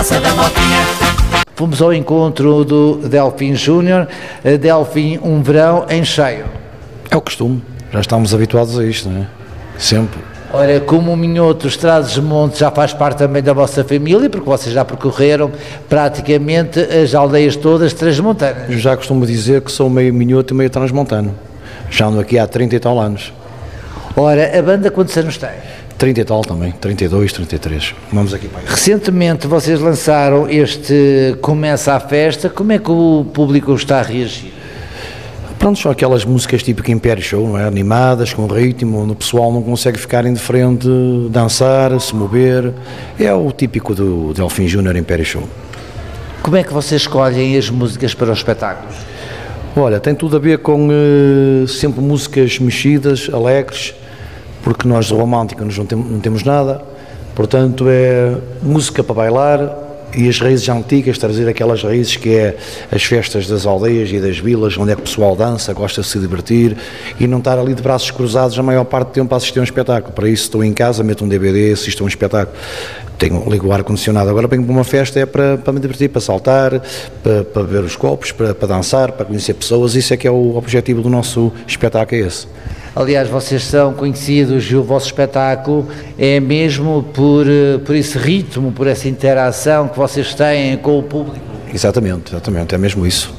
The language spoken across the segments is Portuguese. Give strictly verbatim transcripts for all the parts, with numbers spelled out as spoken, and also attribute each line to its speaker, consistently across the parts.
Speaker 1: Praça da Motinha.
Speaker 2: Fomos ao encontro do Delfim Júnior. Delfim, um verão em cheio.
Speaker 3: É o costume, já estamos habituados a isto, não é? Sempre.
Speaker 2: Ora, como o Minhoto, Trás-os-Montes já faz parte também da vossa família, porque vocês já percorreram praticamente as aldeias todas transmontanas.
Speaker 3: Eu já costumo dizer que sou meio minhoto e meio transmontano. Já ando aqui há trinta e tal anos.
Speaker 2: Ora, a banda quantos anos tem?
Speaker 3: trinta e tal também, trinta e dois, trinta e três. Vamos aqui para aí.
Speaker 2: Recentemente vocês lançaram este Começa a Festa. Como é que o público está a reagir?
Speaker 3: Pronto, são aquelas músicas típicas Império Show, não é? Animadas, com ritmo, onde o pessoal não consegue ficar indiferente, dançar, se mover. É o típico do Delfim Júnior Império Show.
Speaker 2: Como é que vocês escolhem as músicas para os espetáculos?
Speaker 3: Olha, tem tudo a ver com uh, sempre músicas mexidas, alegres, porque nós de romântica não temos, não temos nada, portanto é música para bailar. E as raízes antigas, trazer aquelas raízes que é as festas das aldeias e das vilas, onde é que o pessoal dança, gosta de se divertir e não estar ali de braços cruzados a maior parte do tempo a assistir a um espetáculo. Para isso estou em casa, meto um D V D, assisto a um espetáculo, tenho, ligo o ar-condicionado. Agora venho para uma festa é para, para me divertir, para saltar, para, para ver os copos, para, para dançar, para conhecer pessoas. Isso é que é o objetivo do nosso espetáculo, é esse.
Speaker 2: Aliás, vocês são conhecidos e o vosso espetáculo é mesmo por, por esse ritmo, por essa interação que vocês têm com o público.
Speaker 3: Exatamente, exatamente, é mesmo isso.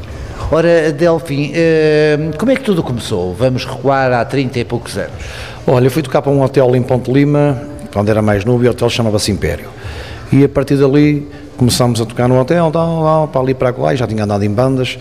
Speaker 2: Ora, Delfim, como é que tudo começou? Vamos recuar há trinta e poucos anos.
Speaker 3: Olha, eu fui tocar para um hotel em Ponte Lima, quando era mais novo, e o hotel chamava-se Império. E a partir dali começámos a tocar no hotel, tal, para ali para lá, já tinha andado em bandas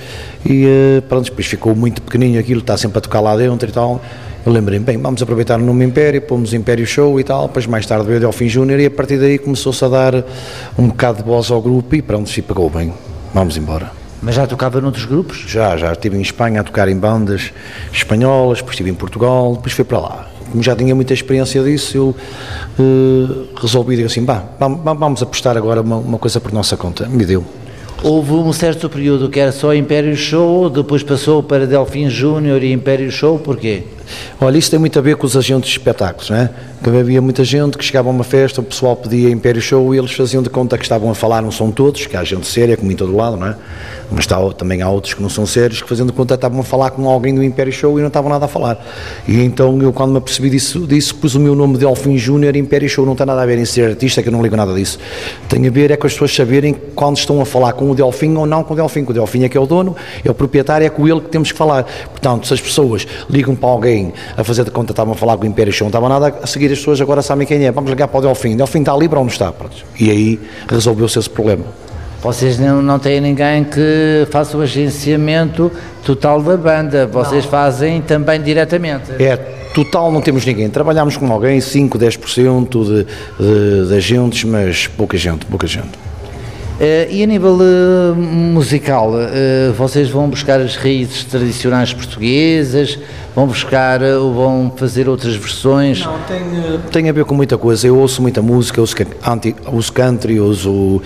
Speaker 3: e pronto, depois ficou muito pequenininho aquilo, está sempre a tocar lá dentro e tal. Eu lembrei-me, bem, vamos aproveitar o nome Império, pomos Império Show e tal, depois mais tarde veio o Delfim Júnior e a partir daí começou-se a dar um bocado de voz ao grupo e pronto, se pegou bem, vamos embora.
Speaker 2: Mas já tocava noutros grupos?
Speaker 3: Já, já estive em Espanha a tocar em bandas espanholas, depois estive em Portugal, depois fui para lá. Como já tinha muita experiência disso, eu uh, resolvi dizer assim, bah, vamos apostar agora uma, uma coisa por nossa conta. Me deu.
Speaker 2: Houve um certo período que era só Império Show, depois passou para Delfim Júnior e Império Show, porquê?
Speaker 3: Olha, isso tem muito a ver com os agentes de espetáculos, não é? Que havia muita gente que chegava a uma festa, o pessoal pedia Império Show e eles faziam de conta que estavam a falar, não são todos, que há gente séria, como em todo lado, não é? Mas está, também há outros que não são sérios, que faziam de conta que estavam a falar com alguém do Império Show e não estavam nada a falar. E então eu, quando me apercebi disso, disso pus o meu nome de Delfim Júnior. Império Show não tem nada a ver em ser artista, que eu não ligo nada disso. Tem a ver é com as pessoas saberem quando estão a falar com o Delfim ou não com o Delfim, que o Delfim é que é o dono, é o proprietário, é com ele que temos que falar. Portanto, se as pessoas ligam para alguém a fazer de conta que estavam a falar com o Império Show, não estavam nada a seguir, as pessoas agora sabem quem é, vamos ligar para o Delfim, o Delfim está ali para onde está, pronto. E aí resolveu-se esse problema.
Speaker 2: Vocês não, não têm ninguém que faça o agenciamento total da banda, vocês não. Fazem também diretamente?
Speaker 3: É, total não temos ninguém, trabalhamos com alguém, cinco, dez por cento de, de, de agentes, mas pouca gente, pouca gente.
Speaker 2: Uh, e a nível uh, musical, uh, vocês vão buscar as raízes tradicionais portuguesas, vão buscar, uh, vão fazer outras versões?
Speaker 3: Não, tem, uh, tem a ver com muita coisa. Eu ouço muita música, ouço, anti, ouço country, ouço,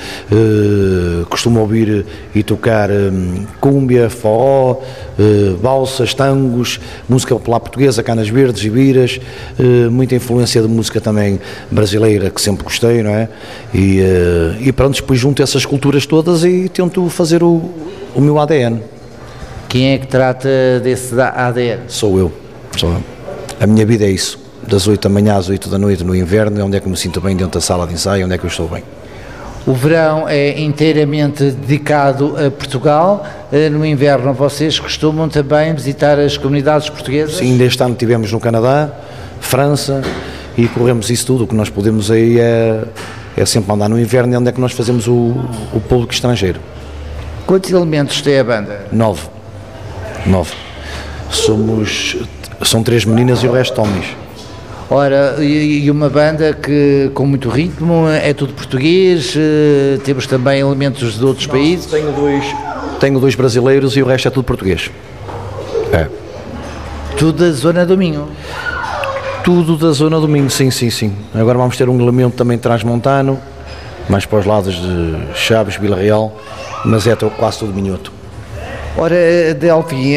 Speaker 3: uh, costumo ouvir e tocar um, cúmbia, forró, uh, balsas, tangos, música popular portuguesa, canas verdes e biras, uh, muita influência de música também brasileira, que sempre gostei, não é? E, uh, e pronto, depois junto essas culturas todas e tento fazer o, o meu A D N.
Speaker 2: Quem é que trata desse A D N?
Speaker 3: Sou eu, sou eu. A minha vida é isso, das oito da manhã às oito da noite no inverno, onde é que me sinto bem dentro da sala de ensaio, onde é que eu estou bem.
Speaker 2: O verão é inteiramente dedicado a Portugal. No inverno vocês costumam também visitar as comunidades portuguesas?
Speaker 3: Sim, deste ano estivemos no Canadá, França e corremos isso tudo. O que nós podemos aí é, é sempre andar no inverno, onde é que nós fazemos o, o público estrangeiro.
Speaker 2: Quantos elementos tem a banda?
Speaker 3: Nove. Nove. Somos, são três meninas e o resto homens.
Speaker 2: Ora, e uma banda que com muito ritmo, é tudo português, temos também elementos de outros Não, países?
Speaker 3: Tenho dois, tenho dois brasileiros e o resto é tudo português. É.
Speaker 2: Tudo da zona do Minho?
Speaker 3: Tudo da zona do Minho, sim, sim, sim. Agora vamos ter um elemento também transmontano, mais para os lados de Chaves, Vila Real, mas é quase tudo minhoto.
Speaker 2: Ora, Delfim,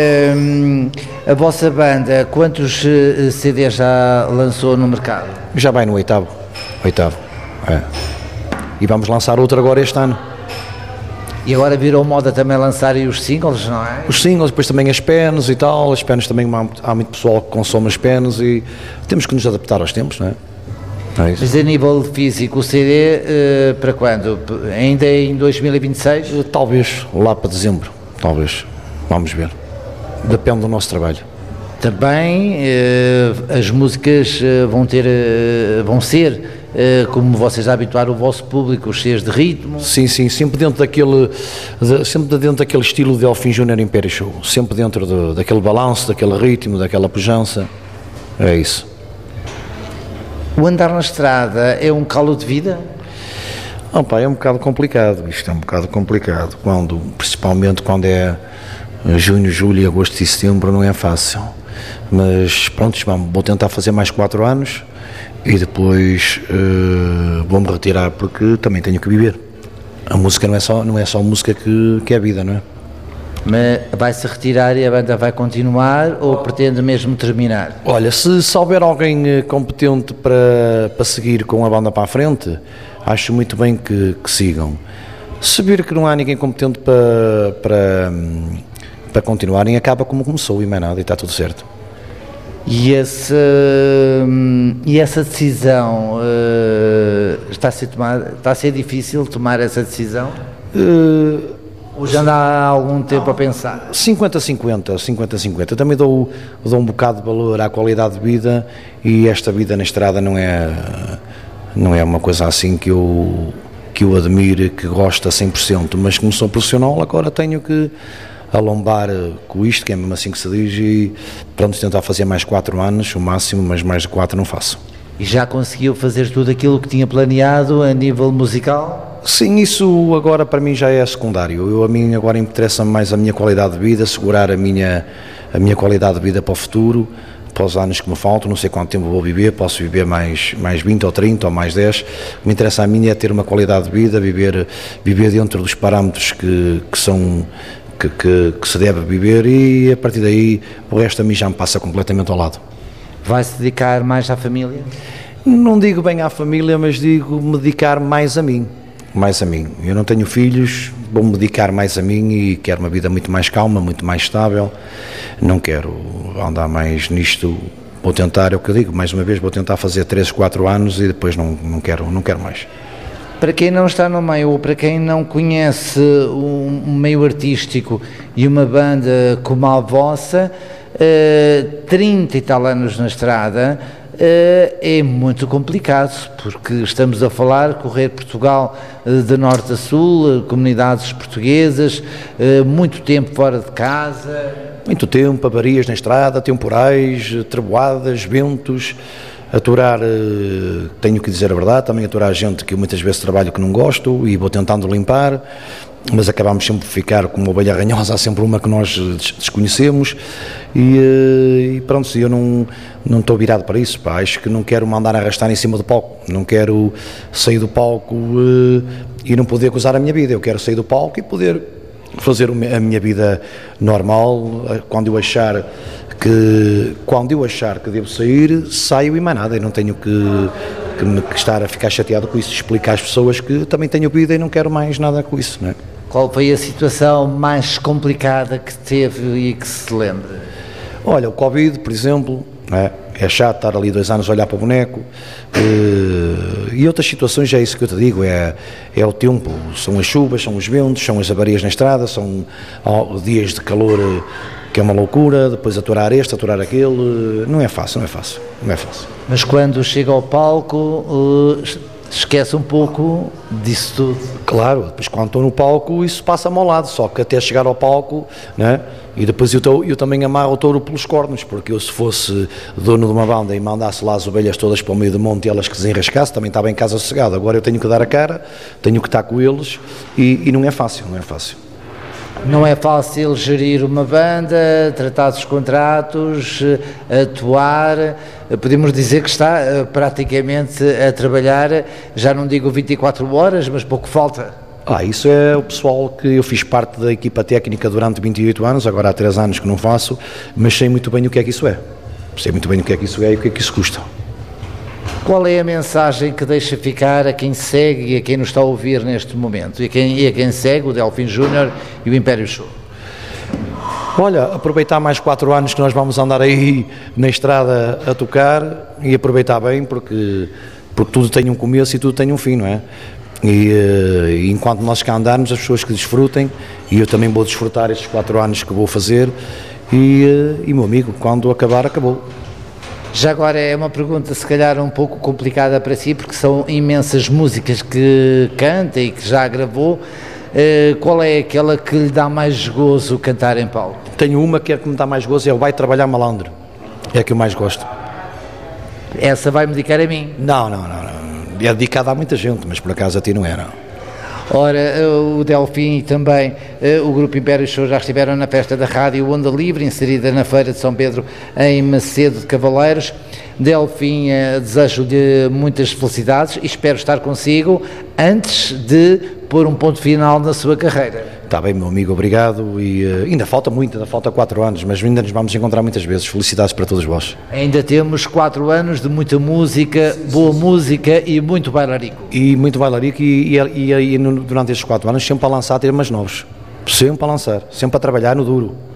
Speaker 2: a vossa banda, quantos C Ds já lançou no mercado?
Speaker 3: Já vai no oitavo, oitavo, é. E vamos lançar outro agora este ano.
Speaker 2: E agora virou moda também lançarem os singles, não é?
Speaker 3: Os singles, depois também as penas e tal, as penas também há, há muito pessoal que consome as penas e temos que nos adaptar aos tempos, não é? É isso.
Speaker 2: Mas a nível físico, o C D, uh, para quando? Ainda em dois mil e vinte e seis?
Speaker 3: Talvez, lá para dezembro, talvez, vamos ver, depende do nosso trabalho.
Speaker 2: Também uh, as músicas uh, vão ter, uh, vão ser... Uh, como vocês habituaram o vosso público, os cheios de ritmo.
Speaker 3: Sim, sim, sempre dentro daquele, de, sempre dentro daquele estilo de Delfim Júnior Império Show, sempre dentro de, daquele balanço, daquele ritmo, daquela pujança, é isso.
Speaker 2: O andar na estrada é um calo de vida?
Speaker 3: Oh, pá, é um bocado complicado, isto é um bocado complicado, quando, principalmente quando é junho, julho, agosto e setembro, não é fácil, mas pronto, vamos, vou tentar fazer mais quatro anos, e depois uh, vou-me retirar porque também tenho que viver. A música não é só, não é só música que, que é vida, não é?
Speaker 2: Mas vai-se retirar e a banda vai continuar ou pretende mesmo terminar?
Speaker 3: Olha, se, se houver alguém competente para, para seguir com a banda para a frente, acho muito bem que, que sigam. Se vir que não há ninguém competente para, para, para continuarem, acaba como começou e mais nada, e está tudo certo.
Speaker 2: E, esse, e essa decisão uh, está a ser tomada, está a ser difícil tomar essa decisão? Uh, Ou já anda há algum tempo a pensar?
Speaker 3: cinquenta a cinquenta, cinquenta a cinquenta. Também dou, dou um bocado de valor à qualidade de vida e esta vida na estrada não é, não é uma coisa assim que eu, que eu admire, que gosto a cem por cento, mas como sou profissional agora tenho que alombar com isto, que é mesmo assim que se diz, e pronto, tentar fazer mais quatro anos, o máximo, mas mais de quatro não faço.
Speaker 2: E já conseguiu fazer tudo aquilo que tinha planeado a nível musical?
Speaker 3: Sim, isso agora para mim já é secundário. Eu, a mim agora interessa-me mais a minha qualidade de vida, segurar a minha, a minha qualidade de vida para o futuro, para os anos que me faltam, não sei quanto tempo vou viver, posso viver mais, mais vinte ou trinta ou mais dez. O que me interessa a mim é ter uma qualidade de vida, viver, viver dentro dos parâmetros que, que são... Que, que, que se deve viver e a partir daí o resto a mim já me passa completamente ao lado.
Speaker 2: Vai-se dedicar mais à família?
Speaker 3: Não digo bem à família, mas digo me dedicar mais a mim, mais a mim. Eu não tenho filhos, vou-me dedicar mais a mim e quero uma vida muito mais calma, muito mais estável, não quero andar mais nisto, vou tentar, é o que eu digo, mais uma vez vou tentar fazer três, quatro anos e depois não, não, quero, não quero mais.
Speaker 2: Para quem não está no meio, ou para quem não conhece um meio artístico e uma banda como a vossa, trinta e tal anos na estrada, é muito complicado, porque estamos a falar, correr Portugal de norte a sul, comunidades portuguesas, muito tempo fora de casa.
Speaker 3: Muito tempo, avarias na estrada, temporais, treboadas, ventos... Aturar, tenho que dizer a verdade, também aturar gente que eu muitas vezes trabalho que não gosto e vou tentando limpar, mas acabamos sempre por ficar como uma ovelha ranhosa, há sempre uma que nós desconhecemos e, e pronto, eu não, não estou virado para isso, pá, acho que não quero mandar arrastar em cima do palco, não quero sair do palco e não poder gozar a minha vida, eu quero sair do palco e poder fazer a minha vida normal, quando eu achar que quando eu achar que devo sair, saio e mais nada, eu não tenho que, que, que estar a ficar chateado com isso, explicar às pessoas que também tenho vida e não quero mais nada com isso, não é?
Speaker 2: Qual foi a situação mais complicada que teve e que se lembre?
Speaker 3: Olha, o Covid, por exemplo, não é? É chato estar ali dois anos a olhar para o boneco e outras situações, é isso que eu te digo, é, é o tempo, são as chuvas, são os ventos, são as avarias na estrada, são dias de calor que é uma loucura, depois aturar este, aturar aquele, não é fácil, não é fácil, não é fácil.
Speaker 2: Mas quando chega ao palco, esquece um pouco disso tudo.
Speaker 3: Claro, depois quando estou no palco isso passa-me ao lado, só que até chegar ao palco, né? E depois eu, tô, eu também amarro o touro pelos cornos, porque eu se fosse dono de uma banda e mandasse lá as ovelhas todas para o meio do monte e elas que desenrascasse, também estava em casa sossegado. Agora eu tenho que dar a cara, tenho que estar com eles e, e não é fácil, não é fácil.
Speaker 2: Não é fácil gerir uma banda, tratar dos contratos, atuar, podemos dizer que está praticamente a trabalhar, já não digo vinte e quatro horas, mas pouco falta.
Speaker 3: Ah, isso é o pessoal que eu fiz parte da equipa técnica durante vinte e oito anos, agora há três anos que não faço, mas sei muito bem o que é que isso é. Sei muito bem o que é que isso é e o que é que isso custa.
Speaker 2: Qual é a mensagem que deixa ficar a quem segue e a quem nos está a ouvir neste momento? E a quem, e a quem segue o Delfim Júnior e o Império Show?
Speaker 3: Olha, aproveitar mais quatro anos que nós vamos andar aí na estrada a tocar e aproveitar bem, porque, porque tudo tem um começo e tudo tem um fim, não é? E, e enquanto nós cá andarmos, as pessoas que desfrutem, e eu também vou desfrutar estes quatro anos que vou fazer, e, e meu amigo, quando acabar, acabou.
Speaker 2: Já agora é uma pergunta se calhar um pouco complicada para si, porque são imensas músicas que canta e que já gravou. Uh, qual é aquela que lhe dá mais gozo cantar em palco?
Speaker 3: Tenho uma que é que me dá mais gozo, é o Vai Trabalhar Malandro, é a que eu mais gosto.
Speaker 2: Essa vai-me dedicar a mim?
Speaker 3: Não, não, não, não, é dedicada a muita gente, mas por acaso a ti não é, não.
Speaker 2: Ora, o Delfim e também o Grupo Império Show já estiveram na festa da Rádio Onda Livre, inserida na Feira de São Pedro em Macedo de Cavaleiros. Delfim, desejo-lhe muitas felicidades e espero estar consigo antes de pôr um ponto final na sua carreira.
Speaker 3: Está bem, meu amigo, obrigado, e uh, ainda falta muito, ainda falta quatro anos, mas ainda nos vamos encontrar muitas vezes. Felicidades para todos vós.
Speaker 2: Ainda temos quatro anos de muita música, boa música e muito bailarico.
Speaker 3: E muito bailarico, e, e, e, e durante estes quatro anos sempre a lançar temas novos, sempre a lançar, sempre a trabalhar no duro.